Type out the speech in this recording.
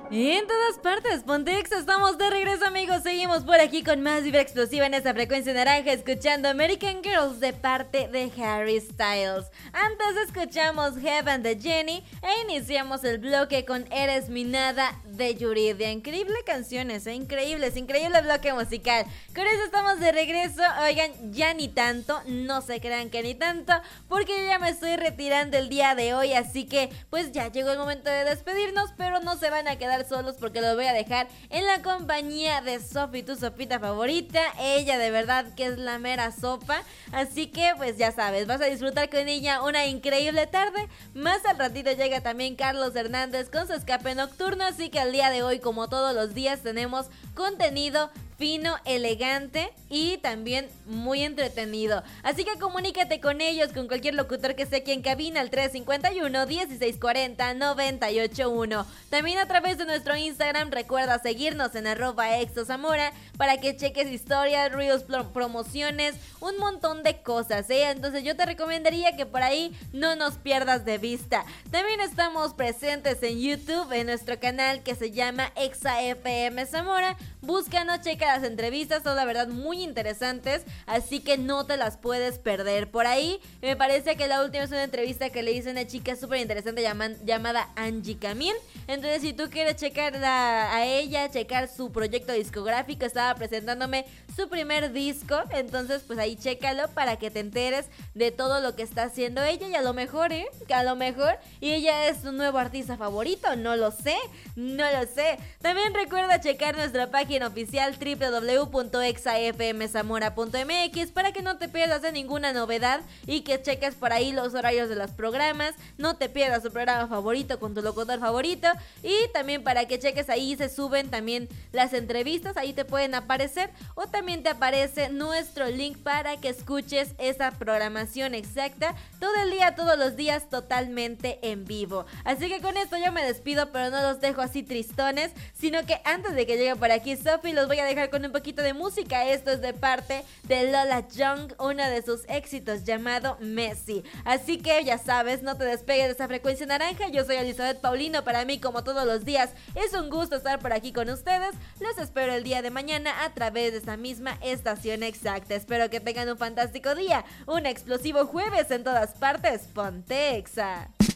En todas partes, Pontex, estamos de regreso, amigos. Seguimos por aquí con más vibra explosiva en esta frecuencia naranja, escuchando American Girls de parte de Harry Styles. Antes escuchamos Heaven de Jenny e iniciamos el bloque con Eres mi nada de Yuridia. Increíble canciones, increíble bloque musical. Con eso estamos de regreso. Oigan, ya ni tanto, no se crean que ni tanto, porque yo ya me estoy retirando el día de hoy, así que pues ya llegó el momento de despedirnos, pero no se van a quedar solos porque los voy a dejar en la compañía de Sofi, tu sopita favorita. Ella de verdad que es la mera sopa, así que pues ya sabes, vas a disfrutar con ella una increíble tarde. Más al ratito llega también Carlos Hernández con su escape nocturno, así que el día de hoy, como todos los días, tenemos contenido fino, elegante y también muy entretenido. Así que comunícate con ellos, con cualquier locutor que esté aquí en cabina al 351-1640-981. También a través de nuestro Instagram, recuerda seguirnos en @exozamora para que cheques historias, reels, promociones, un montón de cosas, ¿eh? Entonces yo te recomendaría que por ahí no nos pierdas de vista. También estamos presentes en YouTube, en nuestro canal que se llama Exa FM Zamora. Búscanos, checa las entrevistas, son la verdad muy interesantes, así que no te las puedes perder. Por ahí me parece que la última es una entrevista que le hice a una chica súper interesante llamada Angie Camille. Entonces si tú quieres checarla a ella, checar su proyecto discográfico, estaba presentándome su primer disco, entonces pues ahí chécalo para que te enteres de todo lo que está haciendo ella, y a lo mejor, y ella es tu nuevo artista favorito, no lo sé. También recuerda checar nuestra página oficial www.exafmzamora.mx para que no te pierdas de ninguna novedad y que cheques por ahí los horarios de los programas, no te pierdas tu programa favorito con tu locutor favorito, y también para que cheques ahí se suben también las entrevistas, ahí te pueden aparecer, o también te aparece nuestro link para que escuches esa programación exacta todo el día, todos los días, totalmente en vivo. Así que con esto yo me despido, pero no los dejo así tristones, sino que antes de que llegue por aquí Sofi, los voy a dejar con un poquito de música. Esto es de parte de Lola Young, uno de sus éxitos llamado Messi. Así que ya sabes, no te despegues de esa frecuencia naranja. Yo soy Elizabeth Paulino, para mí como todos los días es un gusto estar por aquí con ustedes. Los espero el día de mañana a través de esa misma estación exacta. Espero que tengan un fantástico día, un explosivo jueves en todas partes. Ponte Exa.